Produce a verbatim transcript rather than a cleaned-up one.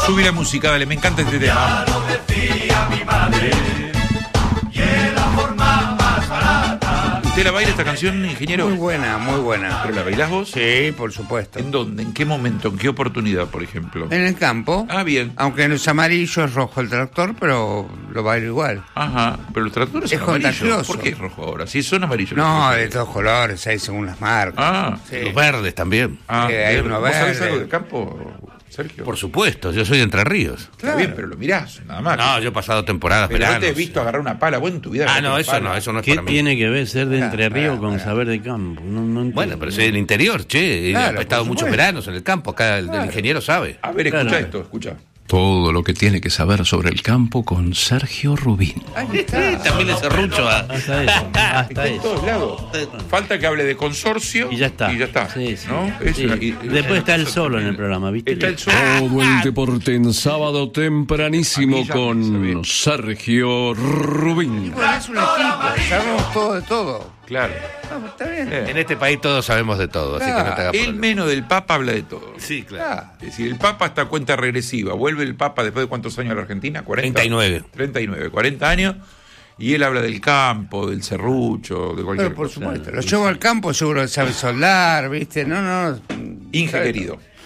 Subí la música, dale, me encanta este tema. Ya lo decía mi madre, y es la forma más barata. ¿Usted la baila esta canción, ingeniero? Muy buena, muy buena. ¿Pero la bailás vos? Sí, por supuesto. ¿En dónde? ¿En qué momento? ¿En qué oportunidad, por ejemplo? En el campo. Ah, bien. Aunque no es amarillo, es rojo el tractor, pero lo bailo igual. Ajá, pero los tractores Es son amarillos. contagioso. ¿Por qué es rojo ahora? Si son amarillos. No, los de todos colores, ahí según las marcas. Ah, Sí. Los verdes también. ah Sí, hay bien. uno ¿Vos sabés verde. algo del campo, Sergio? Por supuesto, yo soy de Entre Ríos. Está bien, pero lo mirás, nada más. No, yo he pasado temporadas, Pero no veranos. te he visto agarrar una pala, vos en tu vida. Ah, agarraste no, una eso pala. no, eso no es ¿Qué para mí. tiene que ver ser de Entre Pará, Ríos pará, con pará. saber de campo? No, no entiendo. Bueno, pero soy del interior, che. Claro, he estado por muchos supuesto. veranos en el campo. Acá el del ingeniero sabe. A ver, escucha Claro. esto, escucha. Todo lo que tiene que saber sobre el campo con Sergio Rubín. Ahí está. También ese rucho. ah. Hasta eso, hasta Está en eso. todos lados. Falta que hable de consorcio Y ya está. Y ya está. Sí, sí. ¿No? Es Sí. una- y- Después está el solo en el programa, ¿viste? Está el sol. Todo el deporte en sábado tempranísimo Aquí ya con sabía. Sergio Rubín. Bueno, es un equipo, sabemos todo de todo. Claro. Vamos, está bien. Eh. En este país todos sabemos de todo, así que no te hagas El problema. menos del Papa habla de todo. Sí, claro. Ah, Es decir, el Papa está a cuenta regresiva. Vuelve el Papa después de cuántos años a la Argentina? cuarenta. treinta y nueve. treinta y nueve, cuarenta años. Y él habla del campo, del serrucho, de cualquier pero por cosa. supuesto. Lo llevo al campo, seguro que sabe soldar, ¿viste? No, no. Inge sabe querido. todo.